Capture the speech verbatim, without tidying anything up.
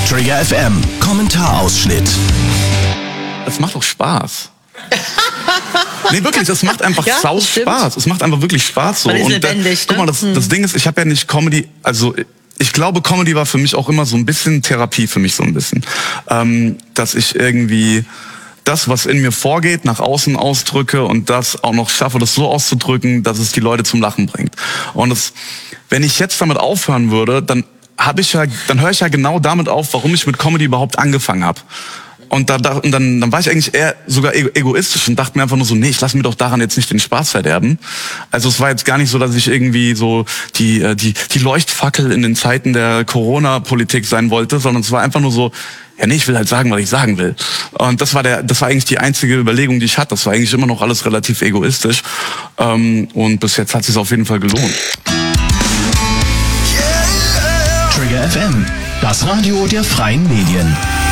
Trigger F M, Kommentarausschnitt. Es macht doch Spaß. Nee, wirklich, es macht einfach Ja, sau stimmt. Spaß. Es macht einfach wirklich Spaß so. Man ist Und lebendig, da, guck mal, ne? das, das Ding ist, ich habe ja nicht Comedy, also ich glaube, Comedy war für mich auch immer so ein bisschen Therapie für mich so ein bisschen. Ähm, dass ich irgendwie das, was in mir vorgeht, nach außen ausdrücke und das auch noch schaffe, das so auszudrücken, dass es die Leute zum Lachen bringt. Und das, wenn ich jetzt damit aufhören würde, dann habe ich ja, dann höre ich ja genau damit auf, warum ich mit Comedy überhaupt angefangen habe. Und, da, da, und dann, dann war ich eigentlich eher sogar egoistisch und dachte mir einfach nur so, nee, ich lasse mir doch daran jetzt nicht den Spaß verderben. Also es war jetzt gar nicht so, dass ich irgendwie so die, die, die Leuchtfackel in den Zeiten der Corona-Politik sein wollte, sondern es war einfach nur so, ja nee, ich will halt sagen, was ich sagen will. Und das war der, das war eigentlich die einzige Überlegung, die ich hatte. Das war eigentlich immer noch alles relativ egoistisch. Und bis jetzt hat es sich auf jeden Fall gelohnt. Trigger F M, das Radio der freien Medien.